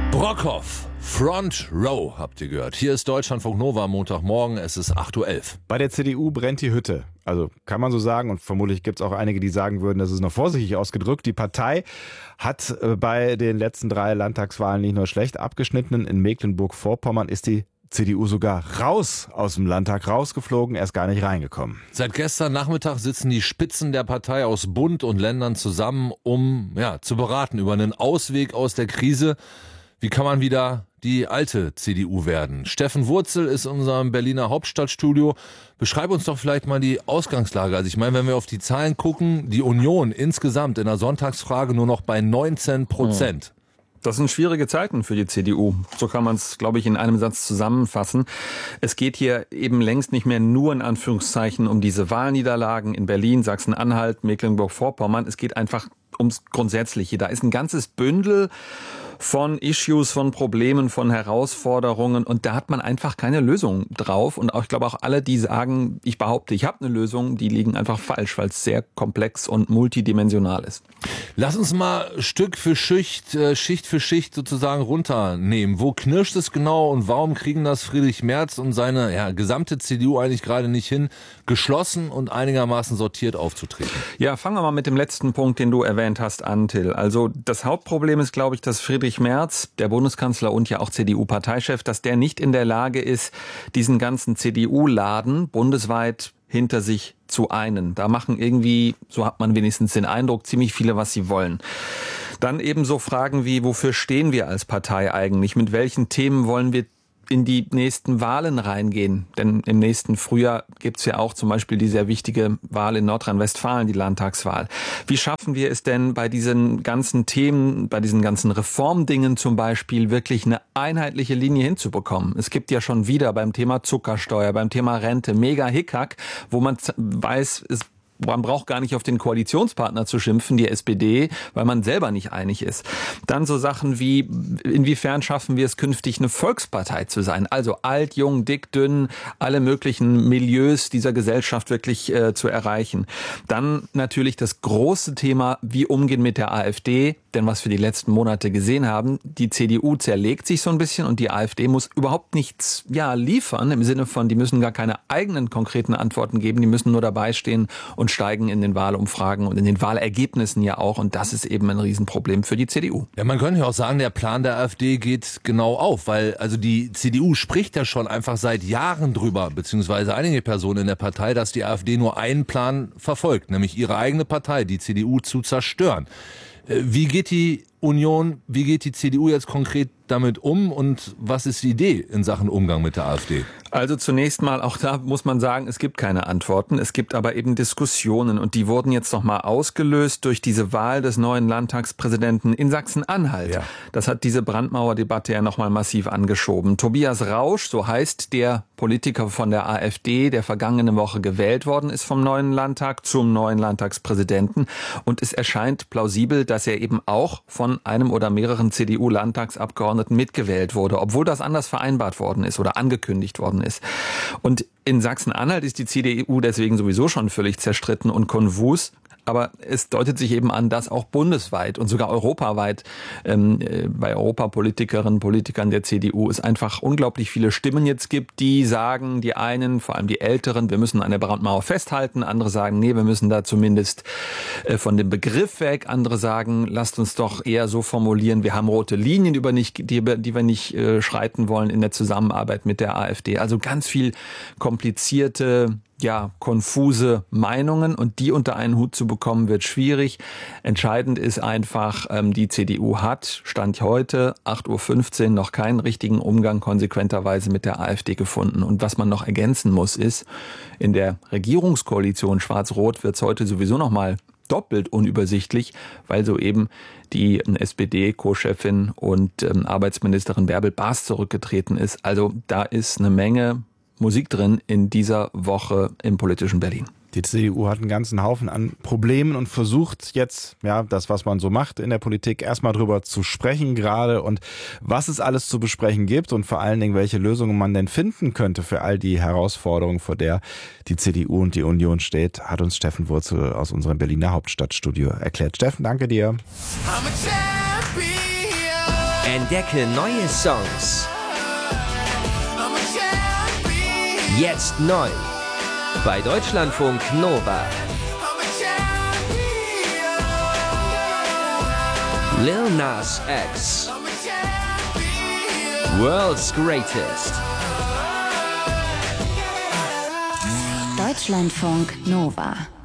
Brockhoff, Front Row, habt ihr gehört. Hier ist Deutschlandfunk Nova am Montagmorgen, es ist 8.11 Uhr. Bei der CDU brennt die Hütte. Also kann man so sagen, und vermutlich gibt es auch einige, die sagen würden, das ist noch vorsichtig ausgedrückt. Die Partei hat bei den letzten 3 Landtagswahlen nicht nur schlecht abgeschnitten. In Mecklenburg-Vorpommern ist die CDU sogar raus aus dem Landtag rausgeflogen, erst gar nicht reingekommen. Seit gestern Nachmittag sitzen die Spitzen der Partei aus Bund und Ländern zusammen, um zu beraten über einen Ausweg aus der Krise. Wie kann man wieder die alte CDU werden? Steffen Wurzel ist in unserem Berliner Hauptstadtstudio. Beschreib uns doch vielleicht mal die Ausgangslage. Also ich meine, wenn wir auf die Zahlen gucken, die Union insgesamt in der Sonntagsfrage nur noch bei 19%. Das sind schwierige Zeiten für die CDU. So kann man es, glaube ich, in einem Satz zusammenfassen. Es geht hier eben längst nicht mehr nur in Anführungszeichen um diese Wahlniederlagen in Berlin, Sachsen-Anhalt, Mecklenburg-Vorpommern. Es geht einfach ums Grundsätzliche. Da ist ein ganzes Bündel von Issues, von Problemen, von Herausforderungen, und da hat man einfach keine Lösung drauf. Und auch, ich glaube auch alle, die sagen, ich behaupte, ich habe eine Lösung, die liegen einfach falsch, weil es sehr komplex und multidimensional ist. Lass uns mal Stück für Schicht, Schicht für Schicht sozusagen runternehmen. Wo knirscht es genau und warum kriegen das Friedrich Merz und seine gesamte CDU eigentlich gerade nicht hin, geschlossen und einigermaßen sortiert aufzutreten? Ja, fangen wir mal mit dem letzten Punkt, den du erwähnt hast, an, Till. Also das Hauptproblem ist, glaube ich, dass Friedrich Merz, der Bundeskanzler und ja auch CDU-Parteichef, dass der nicht in der Lage ist, diesen ganzen CDU-Laden bundesweit hinter sich zu einen. Da machen irgendwie, so hat man wenigstens den Eindruck, ziemlich viele, was sie wollen. Dann eben so Fragen wie, wofür stehen wir als Partei eigentlich? Mit welchen Themen wollen wir in die nächsten Wahlen reingehen? Denn im nächsten Frühjahr gibt's ja auch zum Beispiel die sehr wichtige Wahl in Nordrhein-Westfalen, die Landtagswahl. Wie schaffen wir es denn bei diesen ganzen Themen, bei diesen ganzen Reformdingen zum Beispiel, wirklich eine einheitliche Linie hinzubekommen? Es gibt ja schon wieder beim Thema Zuckersteuer, beim Thema Rente mega Hickhack, wo man weiß, man braucht gar nicht auf den Koalitionspartner zu schimpfen, die SPD, weil man selber nicht einig ist. Dann so Sachen wie, inwiefern schaffen wir es künftig, eine Volkspartei zu sein? Also alt, jung, dick, dünn, alle möglichen Milieus dieser Gesellschaft wirklich zu erreichen. Dann natürlich das große Thema, wie umgehen mit der AfD. Denn was wir die letzten Monate gesehen haben, die CDU zerlegt sich so ein bisschen und die AfD muss überhaupt nichts liefern, im Sinne von, die müssen gar keine eigenen konkreten Antworten geben, die müssen nur dabei stehen und steigen in den Wahlumfragen und in den Wahlergebnissen ja auch. Und das ist eben ein Riesenproblem für die CDU. Ja, man könnte ja auch sagen, der Plan der AfD geht genau auf, weil also die CDU spricht ja schon einfach seit Jahren drüber, beziehungsweise einige Personen in der Partei, dass die AfD nur einen Plan verfolgt, nämlich ihre eigene Partei, die CDU, zu zerstören. Wie geht die Union, wie geht die CDU jetzt konkret damit um und was ist die Idee in Sachen Umgang mit der AfD? Also zunächst mal, auch da muss man sagen, es gibt keine Antworten, es gibt aber eben Diskussionen und die wurden jetzt nochmal ausgelöst durch diese Wahl des neuen Landtagspräsidenten in Sachsen-Anhalt. Ja. Das hat diese Brandmauerdebatte ja nochmal massiv angeschoben. Tobias Rausch, so heißt der Politiker von der AfD, der vergangene Woche gewählt worden ist vom neuen Landtag zum neuen Landtagspräsidenten, und es erscheint plausibel, dass er eben auch von einem oder mehreren CDU-Landtagsabgeordneten mitgewählt wurde, obwohl das anders vereinbart worden ist oder angekündigt worden ist. Und in Sachsen-Anhalt ist die CDU deswegen sowieso schon völlig zerstritten und konfus. Aber es deutet sich eben an, dass auch bundesweit und sogar europaweit bei Europapolitikerinnen und Politikern der CDU es einfach unglaublich viele Stimmen jetzt gibt, die sagen, die einen, vor allem die Älteren, wir müssen an der Brandmauer festhalten. Andere sagen, nee, wir müssen da zumindest von dem Begriff weg. Andere sagen, lasst uns doch eher so formulieren, wir haben rote Linien, die wir nicht schreiten wollen in der Zusammenarbeit mit der AfD. Also ganz viel komplizierte, konfuse Meinungen, und die unter einen Hut zu bekommen, wird schwierig. Entscheidend ist einfach, die CDU hat, Stand heute, 8.15 Uhr, noch keinen richtigen Umgang konsequenterweise mit der AfD gefunden. Und was man noch ergänzen muss, ist, in der Regierungskoalition Schwarz-Rot wird es heute sowieso noch mal doppelt unübersichtlich, weil soeben die SPD-Co-Chefin und Arbeitsministerin Bärbel Baas zurückgetreten ist. Also da ist eine Menge Musik drin in dieser Woche im politischen Berlin. Die CDU hat einen ganzen Haufen an Problemen und versucht jetzt, das, was man so macht in der Politik, erstmal drüber zu sprechen gerade und was es alles zu besprechen gibt und vor allen Dingen, welche Lösungen man denn finden könnte für all die Herausforderungen, vor der die CDU und die Union steht, hat uns Steffen Wurzel aus unserem Berliner Hauptstadtstudio erklärt. Steffen, danke dir. Entdecke neue Songs. Jetzt neu bei Deutschlandfunk Nova. Lil Nas X. World's Greatest. Deutschlandfunk Nova.